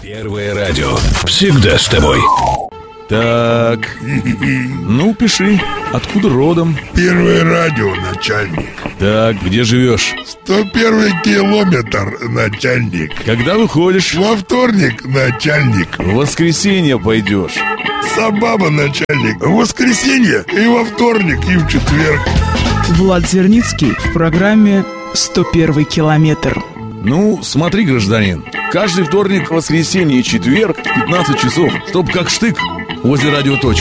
Первое радио. Всегда с тобой. Так, ну пиши, откуда родом? Первое радио, начальник. Так, где живешь? 101 километр, начальник. Когда выходишь? Во вторник, начальник. В воскресенье пойдешь. Сабаба, начальник. В воскресенье и во вторник, и в четверг. Влад Зерницкий в программе «101 километр». Ну, смотри, гражданин, каждый вторник, воскресенье и четверг в 15 часов, чтоб как штык возле радиоточки.